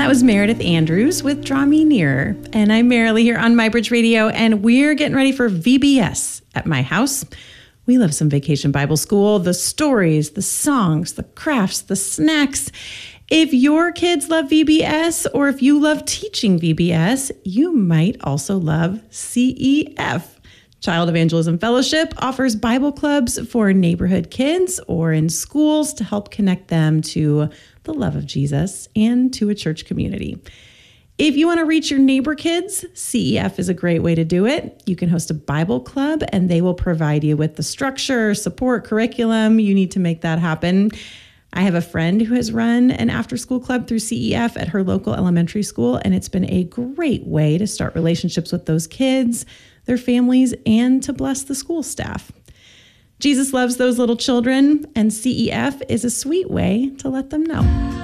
That was Meredith Andrews with Draw Me Nearer. And I'm Marilee here on MyBridge Radio, and we're getting ready for VBS at my house. We love some Vacation Bible School, the stories, the songs, the crafts, the snacks. If your kids love VBS, or if you love teaching VBS, you might also love CEF. Child Evangelism Fellowship offers Bible clubs for neighborhood kids or in schools to help connect them to the love of Jesus and to a church community. If you want to reach your neighbor kids, CEF is a great way to do it. You can host a Bible club and they will provide you with the structure, support, curriculum you need to make that happen. I have a friend who has run an after-school club through CEF at her local elementary school, and it's been a great way to start relationships with those kids, their families, and to bless the school staff. Jesus loves those little children, and CEF is a sweet way to let them know.